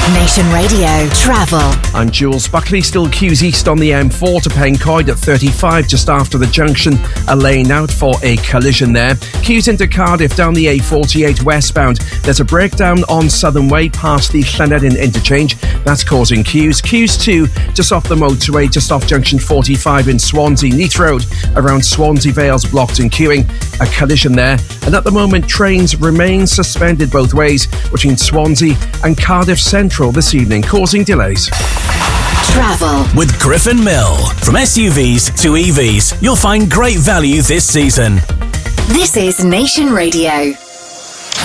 Nation Radio Travel. I'm Jules Buckley. Still queues east on the M4 to Pencoed at 35 just after the junction. A lane out for a collision there. Queues into Cardiff down the A48 westbound. There's a breakdown on Southern Way past the Llanedin interchange. That's causing queues. Queues too just off the motorway, just off junction 45 in Swansea. Neath Road around Swansea Vale's blocked and queuing. A collision there. And at the moment, trains remain suspended both ways between Swansea and Cardiff Central this evening, causing delays. Travel with Griffin Mill. From SUVs to EVs, you'll find great value this season. This is Nation Radio.